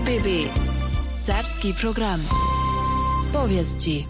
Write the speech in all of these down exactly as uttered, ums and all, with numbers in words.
R B B. Serbski program. Povijesti.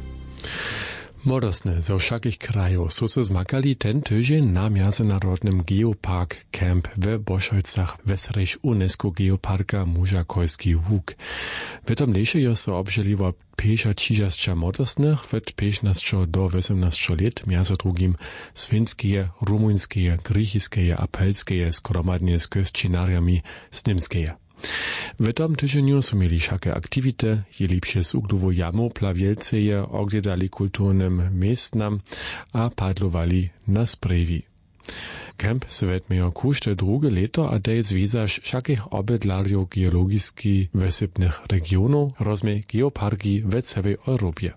Modosne ze všakich krajów su se zmakali ten tydzień na Międzynarodnym Geopark Camp w Bošojcach wesrejš UNESCO Geoparka Mužakojski Huk. W tom lesie jo so obželiło piesza ćižasća modosnych od piętnastu do osiemnastu lat, między drugim swinskie, rumuńskie, griechiskie, apelskie, skoromadnie z gościnariami z nimskie. W tom tygodniu su mieli všaké aktivity, jeli přes Uglovu jamu plawielceje ogledali kulturnym miejscnam a padlowali na sprewi. Kemp se vedmejo kušte druge leto a dej zvezaš všakých obydlarjów geologiski wysepnych regionów, rozmie geoparki w całej Europie.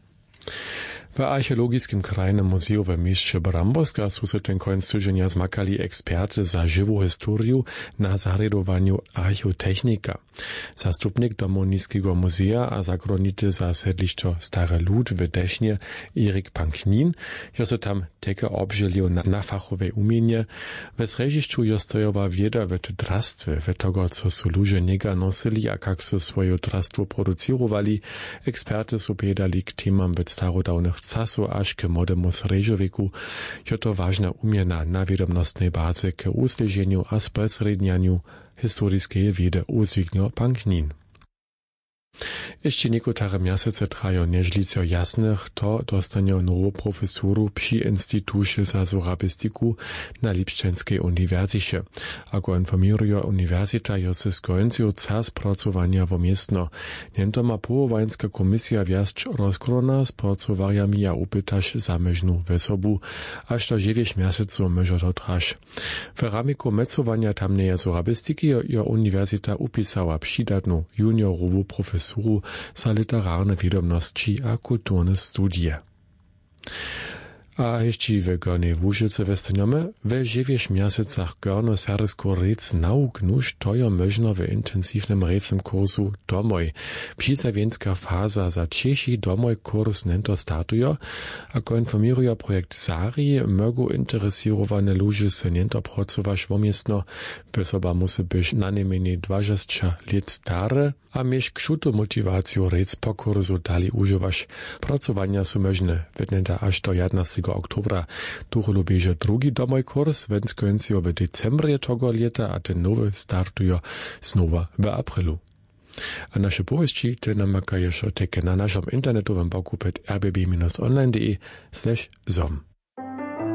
W archeologiskim krajnym muzeum w mieście Bramborska su se ten końc tygodnia zmakali eksperty za żywą historię na zarydowaniu archeotechnika. Zastupnik Domonijskiego muzea a zagrunity za sedlišćo Stare Lud w Dešnie Erik Panknin, jo se tam teke obželił na, na fachowe umienie. W srežišću jo stojowa wieda w drastwie, w tego, co su ludzie niega nosili, a kak su swoje drastwo producirowali. Eksperty su pedali k temam w starodawnych casu až k modernemu srežoveku, jo to ważna umiena na wiedomnostnej bazy k usleženiu a spolsrednjanju historiskeje wiedy uzwiknio Panknin. Jeszcze niekotare miasece trajo nieżlico jasnych, to dostanio nową profesoru przy Instytucie za sorabistiku na Lipšćanskej uniwersycie. Ako informirujo uniwersita, jo se skończył czas pracowania womiestno. Niento ma połowańska komisja wjazd rozkrona z pracowariami a upytaš zamežnu wesobu, aż to dziewięć miaseców może to traž. W ramiku mecowania tamneje sorabistiki jo uniwersita upisała przydatną juniorową profesorę za literarne wiadomości a kulturne studie. A jeszcze w Gornej Łużyce westniemy, we dziewięć miasecach gorno-serbsko rec nauk nuž tojo można w intensywnym recem kursu domoj. Przyzawienska faza za Češi domoj kurs nento startujo, ako informirujo projekt Sari, mogu interesowane ludzie se nento pracować womiestno, wysoba musi być na najmniej dwadzieścia lat stare, a mieć kšutu motywację rec po kursu dali używać. Pracowania są możne, wydnęta aż do jedenastego oktobra. Tucholu bieže drugi domoj kurs, więc skończyło w decembrie tego lata, a ten nowy startuje znowu w aprilu. A nasze powieści te namakają jeszcze na naszym internetowym blogu pod r b b online kropka d e slash zom.